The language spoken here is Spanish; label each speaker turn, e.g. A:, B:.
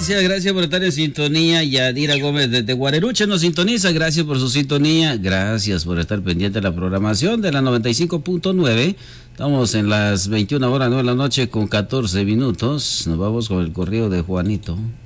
A: Gracias por estar en sintonía. Yadira Gómez desde Guarerucha nos sintoniza. Gracias por su sintonía. Gracias por estar pendiente de la programación de la 95.9. Estamos en las 21 horas, 9 de la noche con 14 minutos. Nos vamos con el correo de Juanito.